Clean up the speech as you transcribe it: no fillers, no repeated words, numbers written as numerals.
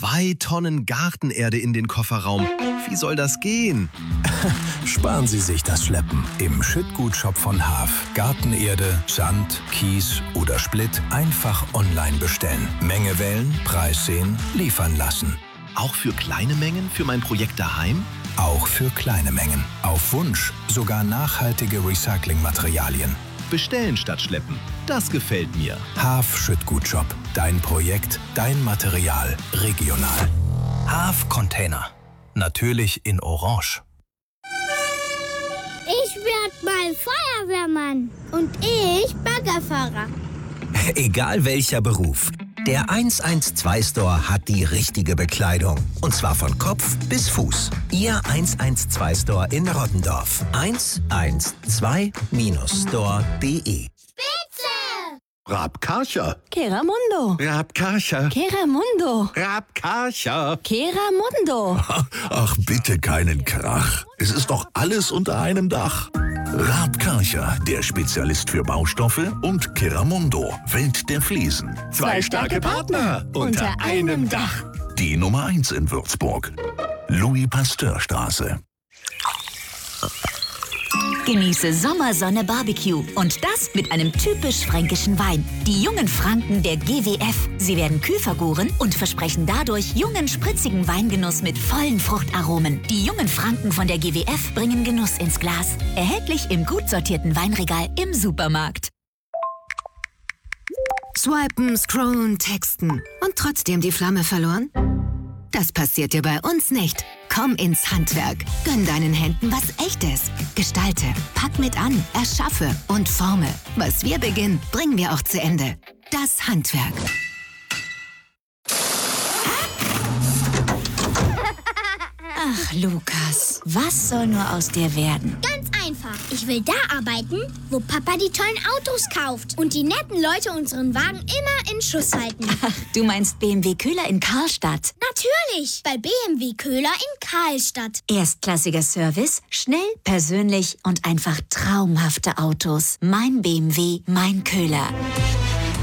2 Tonnen Gartenerde in den Kofferraum. Wie soll das gehen? Sparen Sie sich das Schleppen. Im Schüttgutshop von Haaf. Gartenerde, Sand, Kies oder Splitt einfach online bestellen. Menge wählen, Preis sehen, liefern lassen. Auch für kleine Mengen für mein Projekt daheim? Auch für kleine Mengen. Auf Wunsch sogar nachhaltige Recyclingmaterialien. Bestellen statt schleppen. Das gefällt mir. Haaf Schüttgutshop. Dein Projekt, dein Material. Regional. Haaf Container. Natürlich in Orange. Ich werd mal Feuerwehrmann. Und ich Baggerfahrer. Egal welcher Beruf. Der 112-Store hat die richtige Bekleidung. Und zwar von Kopf bis Fuß. Ihr 112-Store in Rottendorf. 112-store.de. Spitze! Rabkarcher. Keramundo. Rabkarcher. Keramundo. Rabkarcher. Keramundo. Ach, bitte keinen Krach. Es ist doch alles unter einem Dach. Rabkarcher, der Spezialist für Baustoffe, und Keramundo, Welt der Fliesen. Zwei starke Partner unter einem Dach. Die Nummer 1 in Würzburg. Louis-Pasteur-Straße. Genieße Sommersonne Barbecue und das mit einem typisch fränkischen Wein. Die jungen Franken der GWF. Sie werden kühl vergoren und versprechen dadurch jungen, spritzigen Weingenuss mit vollen Fruchtaromen. Die jungen Franken von der GWF bringen Genuss ins Glas. Erhältlich im gut sortierten Weinregal im Supermarkt. Swipen, scrollen, texten und trotzdem die Flamme verloren? Das passiert dir bei uns nicht. Komm ins Handwerk. Gönn deinen Händen was Echtes. Gestalte, pack mit an, erschaffe und forme. Was wir beginnen, bringen wir auch zu Ende. Das Handwerk. Ach, Lukas, was soll nur aus dir werden? Ganz einfach. Ich will da arbeiten, wo Papa die tollen Autos kauft und die netten Leute unseren Wagen immer in Schuss halten. Ach, du meinst BMW Köhler in Karlstadt? Natürlich, bei BMW Köhler in Karlstadt. Erstklassiger Service, schnell, persönlich und einfach traumhafte Autos. Mein BMW, mein Köhler.